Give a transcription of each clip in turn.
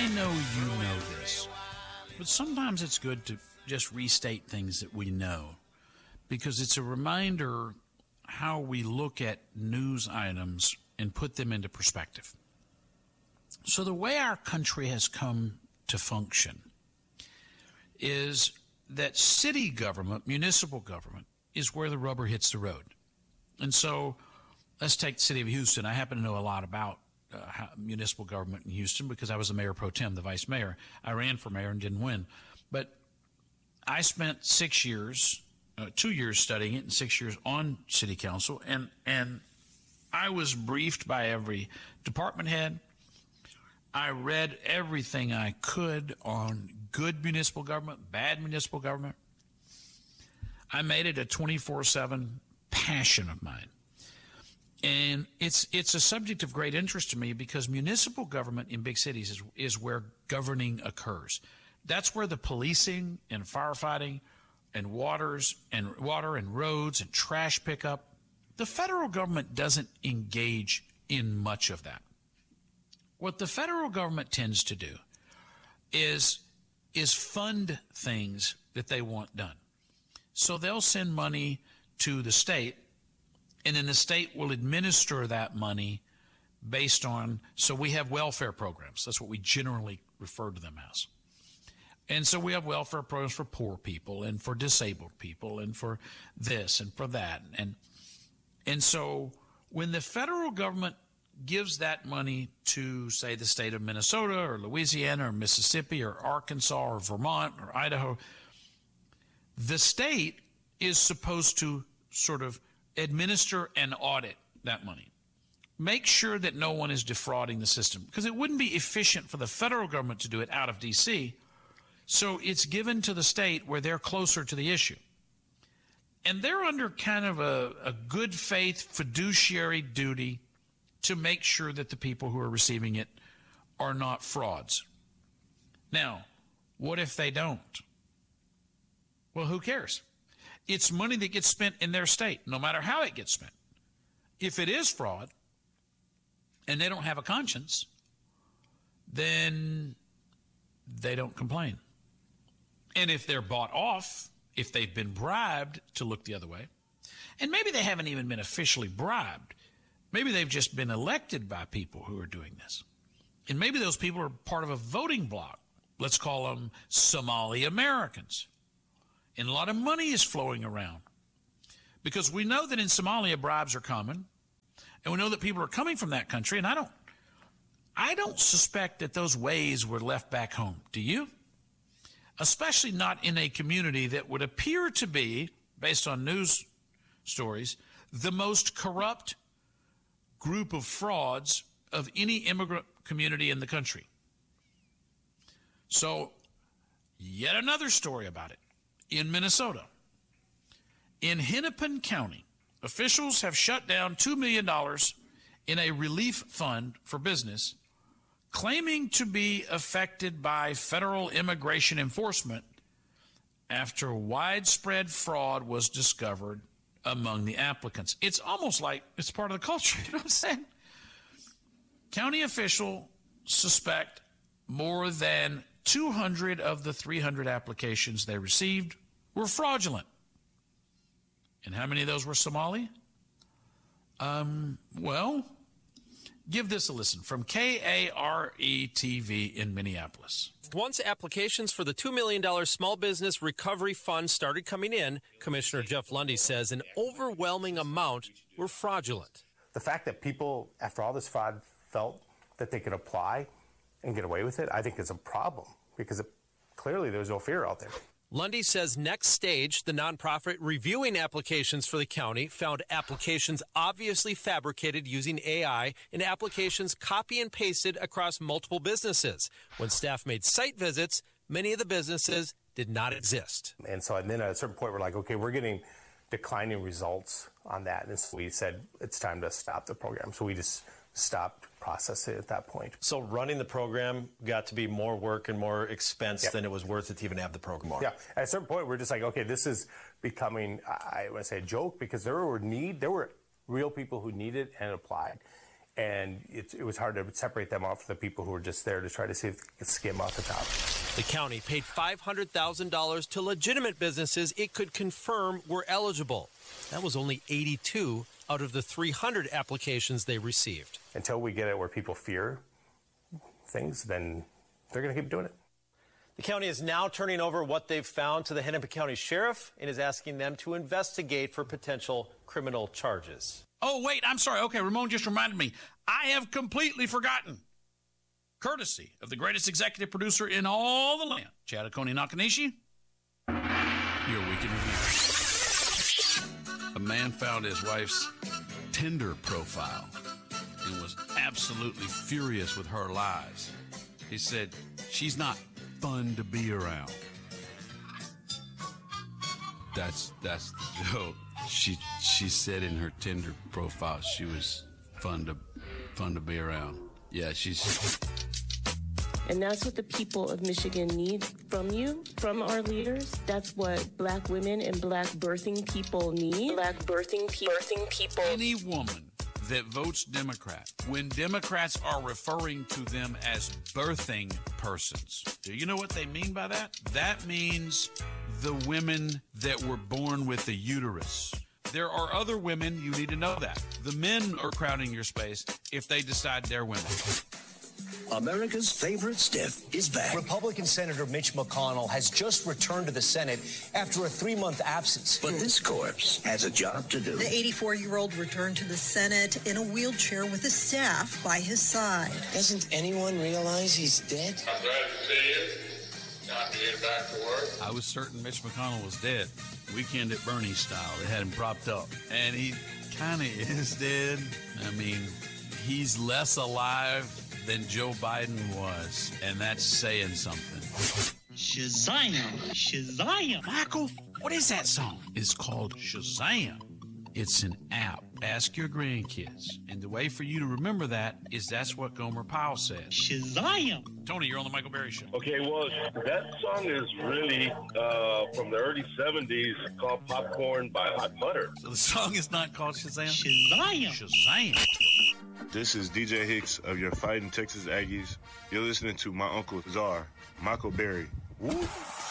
I know you know this, but sometimes it's good to just restate things that we know because it's a reminder how we look at news items and put them into perspective. So the way our country has come to function is that city government, municipal government, is where the rubber hits the road. And so let's take the city of Houston. I happen to know a lot about municipal government in Houston because I was the mayor pro tem, the vice mayor. I ran for mayor and didn't win. But I spent 6 years, 2 years studying it and 6 years on city council. And I was briefed by every department head. I read everything I could on good municipal government, bad municipal government. I made it a 24/7 passion of mine. And it's a subject of great interest to me because municipal government in big cities is where governing occurs. That's where the policing and firefighting and water and roads and trash pickup. The federal government doesn't engage in much of that. What the federal government tends to do is fund things that they want done. So they'll send money to the state, and then the state will administer that money based on, so we have welfare programs. That's what we generally refer to them as. And so we have welfare programs for poor people and for disabled people and for this and for that. And so when the federal government gives that money to, say, the state of Minnesota or Louisiana or Mississippi or Arkansas or Vermont or Idaho, the state is supposed to sort of administer and audit that money. Make sure that no one is defrauding the system because it wouldn't be efficient for the federal government to do it out of D.C., so it's given to the state where they're closer to the issue. And they're under kind of a good faith fiduciary duty to make sure that the people who are receiving it are not frauds. Now, what if they don't? Well, who cares? It's money that gets spent in their state, no matter how it gets spent. If it is fraud and they don't have a conscience, then they don't complain. And if they're bought off, if they've been bribed to look the other way, and maybe they haven't even been officially bribed, maybe they've just been elected by people who are doing this. And maybe those people are part of a voting bloc. Let's call them Somali Americans. And a lot of money is flowing around. Because we know that in Somalia, bribes are common. And we know that people are coming from that country. And I don't suspect that those ways were left back home. Do you? Especially not in a community that would appear to be, based on news stories, the most corrupt group of frauds of any immigrant community in the country. So, yet another story about it. In Minnesota, in Hennepin County, officials have shut down $2 million in a relief fund for business, claiming to be affected by federal immigration enforcement after widespread fraud was discovered among the applicants. It's almost like it's part of the culture, you know what I'm saying? County officials suspect more than 200 of the 300 applications they received were fraudulent. And how many of those were Somali? Well, give this a listen from KARE-TV in Minneapolis. Once applications for the $2 million Small Business Recovery Fund started coming in, Commissioner Jeff Lundy says an overwhelming amount were fraudulent. The fact that people, after all this fraud, felt that they could apply and get away with it, I think is a problem because clearly there's no fear out there. Lundy says Next Stage, the nonprofit reviewing applications for the county, found applications obviously fabricated using AI and applications copy and pasted across multiple businesses. When staff made site visits, many of the businesses did not exist. And so then at a certain point, we're like, okay, we're getting declining results on that. And so we said it's time to stop the program. So we just stopped processing at that point. So running the program got to be more work and more expense than it was worth it to even have the program on. Yeah, at a certain point, we're just like, okay, this is becoming, I want to say a joke, because there were real people who needed and applied. And it was hard to separate them off from the people who were just there to try to see if they could skim off the top. The county paid $500,000 to legitimate businesses it could confirm were eligible. That was only 82 out of the 300 applications they received. Until we get it where people fear things, then they're going to keep doing it. The county is now turning over what they've found to the Hennepin County Sheriff and is asking them to investigate for potential criminal charges. Oh, wait, I'm sorry. Okay, Ramon just reminded me. I have completely forgotten. Courtesy of the greatest executive producer in all the land, Chad Oconee Nakanishi, your Week in Review. A man found his wife's Tinder profile and was absolutely furious with her lies. He said, she's not fun to be around. That's the joke. She said in her Tinder profile she was fun to be around. Yeah, she's. And that's what the people of Michigan need from you, from our leaders. That's what Black women and Black birthing people need. Black birthing people. Any woman that votes Democrat, when Democrats are referring to them as birthing persons, do you know what they mean by that? That means the women that were born with a uterus. There are other women, you need to know that. The men are crowding your space if they decide they're women. America's favorite stiff is back. Republican Senator Mitch McConnell has just returned to the Senate after a 3-month absence. But this corpse has a job to do. The 84-year-old returned to the Senate in a wheelchair with his staff by his side. Doesn't anyone realize he's dead? I'm glad to see you. Not to get back to work. I was certain Mitch McConnell was dead. Weekend at Bernie style. They had him propped up. And he kind of is dead. I mean, he's less alive than Joe Biden was, and that's saying something. Shazam! Shazam! Michael, what is that song? It's called Shazam. It's an app. Ask your grandkids. And the way for you to remember that is that's what Gomer Pyle said. Shazam! Tony, you're on the Michael Berry Show. Okay, well, that song is really from the early 70s called Popcorn by Hot Butter. So the song is not called Shazam? Shazam! Shazam. This is DJ Hicks of your Fighting Texas Aggies. You're listening to my Uncle Czar, Michael Berry. Woo.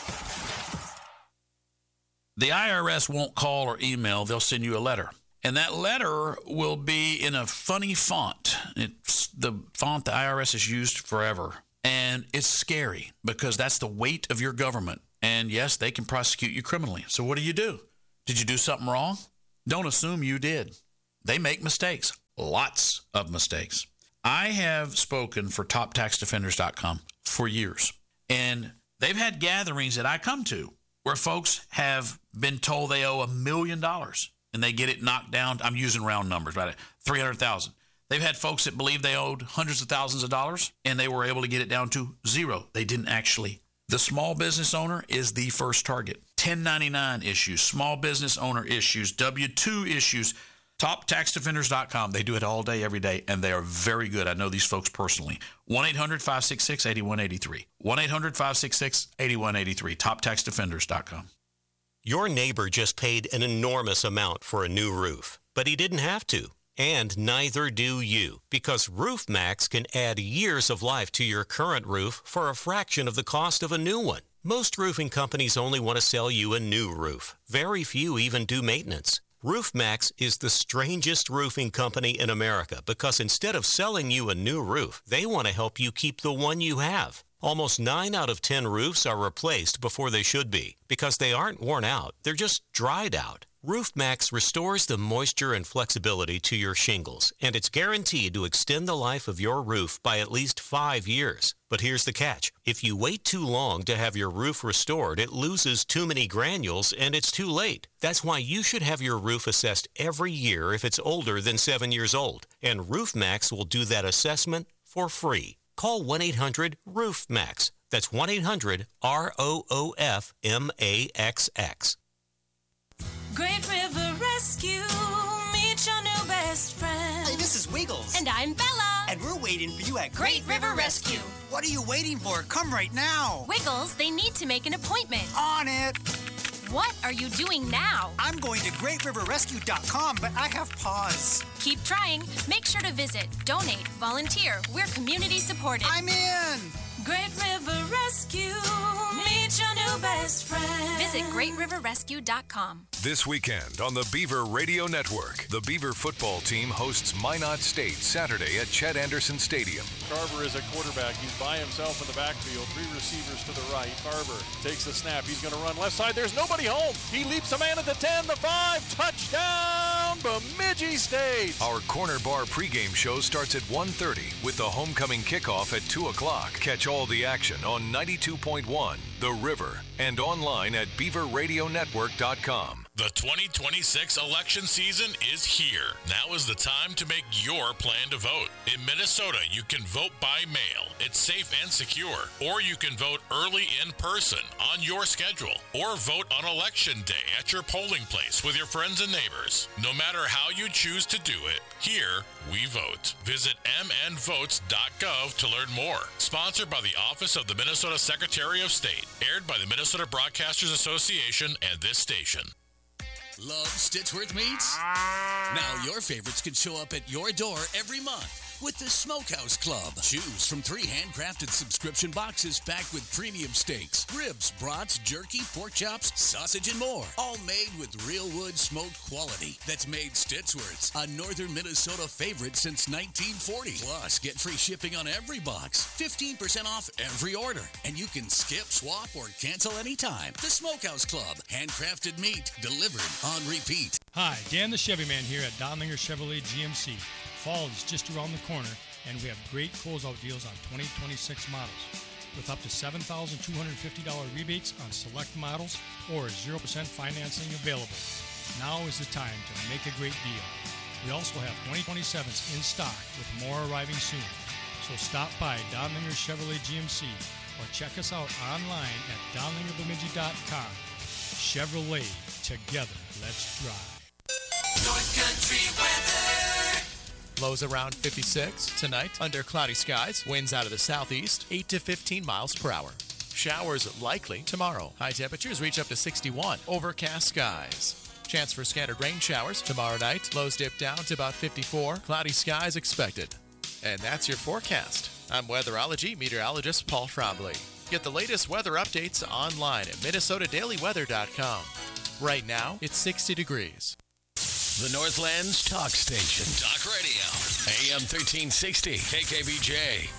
The IRS won't call or email. They'll send you a letter. And that letter will be in a funny font. It's the font the IRS has used forever. And it's scary because that's the weight of your government. And yes, they can prosecute you criminally. So what do? Did you do something wrong? Don't assume you did. They make mistakes. Lots of mistakes. I have spoken for TopTaxDefenders.com for years. And they've had gatherings that I come to where folks have been told they owe $1 million and they get it knocked down. I'm using round numbers, right? 300,000. They've had folks that believe they owed hundreds of thousands of dollars and they were able to get it down to zero. They didn't actually. The small business owner is the first target. 1099 issues, small business owner issues, W-2 issues. TopTaxDefenders.com. They do it all day, every day, and they are very good. I know these folks personally. 1-800-566-8183. 1-800-566-8183. TopTaxDefenders.com. Your neighbor just paid an enormous amount for a new roof, but he didn't have to. And neither do you, because RoofMax can add years of life to your current roof for a fraction of the cost of a new one. Most roofing companies only want to sell you a new roof. Very few even do maintenance. RoofMax is the strangest roofing company in America because instead of selling you a new roof, they want to help you keep the one you have. Almost 9 out of 10 roofs are replaced before they should be because they aren't worn out, they're just dried out. RoofMax restores the moisture and flexibility to your shingles, and it's guaranteed to extend the life of your roof by at least 5 years. But here's the catch. If you wait too long to have your roof restored, it loses too many granules and it's too late. That's why you should have your roof assessed every year if it's older than 7 years old. And RoofMax will do that assessment for free. Call 1-800-RoofMax. That's 1-800-ROOFMAXX. Great River Rescue, meet your new best friend. Hey, this is Wiggles. And I'm Bella. And we're waiting for you at Great River Rescue. What are you waiting for? Come right now. Wiggles, they need to make an appointment. On it. What are you doing now? I'm going to GreatRiverRescue.com, but I have pause. Keep trying. Make sure to visit, donate, volunteer. We're community supported. I'm in! Great River Rescue, meet your new best friend. Visit GreatRiverRescue.com. This weekend on the Beaver Radio Network, the Beaver football team hosts Minot State Saturday at Chet Anderson Stadium. Carver is a quarterback. He's by himself in the backfield. 3 receivers to the right. Carver takes the snap. He's going to run left side. There's nobody home. He leaps a man at the 10, the 5. Touchdown, Bemidji State. Our Corner Bar pregame show starts at 1:30 with the homecoming kickoff at 2 o'clock. Catch all the action on 92.1, The River, and online at BeaverRadioNetwork.com. The 2026 election season is here. Now is the time to make your plan to vote. In Minnesota, you can vote by mail. It's safe and secure. Or you can vote early in person on your schedule. Or vote on election day at your polling place with your friends and neighbors. No matter how you choose to do it, here we vote. Visit mnvotes.gov to learn more. Sponsored by the Office of the Minnesota Secretary of State. Aired by the Minnesota Broadcasters Association and this station. Love Stitchworth Meats? Now your favorites can show up at your door every month with the Smokehouse Club. Choose from 3 handcrafted subscription boxes packed with premium steaks, ribs, brats, jerky, pork chops, sausage, and more. All made with real wood smoked quality that's made Stitchworth's a northern Minnesota favorite since 1940. Plus, get free shipping on every box, 15% off every order, and you can skip, swap, or cancel anytime. The Smokehouse Club. Handcrafted meat delivered on repeat. Hi, Dan the Chevy Man here at Donlinger Chevrolet GMC. Fall is just around the corner, and we have great closeout deals on 2026 models with up to $7,250 rebates on select models or 0% financing available. Now is the time to make a great deal. We also have 2027s in stock with more arriving soon. So stop by Donlinger Chevrolet GMC or check us out online at DonlingerBemidji.com. Chevrolet, together, let's drive. North Country weather. Lows around 56 tonight under cloudy skies. Winds out of the southeast, 8 to 15 miles per hour. Showers likely tomorrow. High temperatures reach up to 61. Overcast skies. Chance for scattered rain showers tomorrow night. Lows dip down to about 54. Cloudy skies expected. And that's your forecast. I'm weatherology meteorologist Paul Trombley. Get the latest weather updates online at MinnesotaDailyWeather.com. Right now, it's 60 degrees. The Northland's talk station. Talk Radio. AM 1360. KKBJ.